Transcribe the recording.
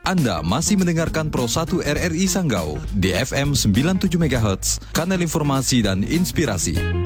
Anda masih mendengarkan Pro 1 RRI Sanggau di FM 97 MHz, kanal informasi dan inspirasi.